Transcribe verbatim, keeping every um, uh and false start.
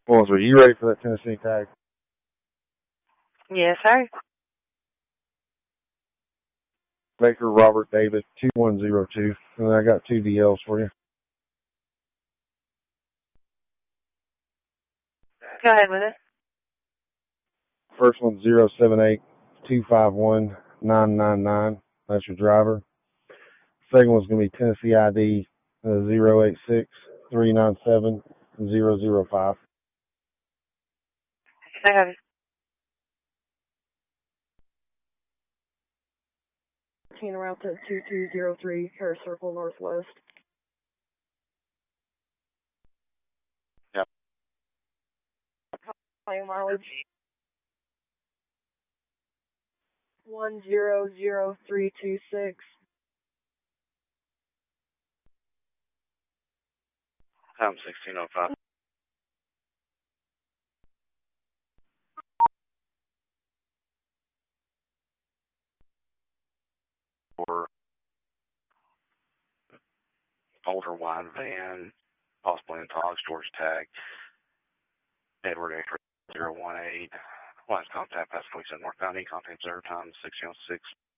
Well, are you ready for that Tennessee tag? Yes, sir. Baker Robert Davis, two one zero two. And I got two D Ls for you. Go ahead with it. First one's zero seven eight two five one nine nine nine. That's your driver. Second one's going to be Tennessee I D uh, zero eight six three nine seven zero zero five. I have it. Route to two two zero three, Harris Circle Northwest. Yep. High mileage. One zero zero three two six. Time sixteen oh five. For older wide van, possibly in Todd's George tag. Edward Acre zero one eight. Last contact past police at northbound E contact zero time sixteen oh six.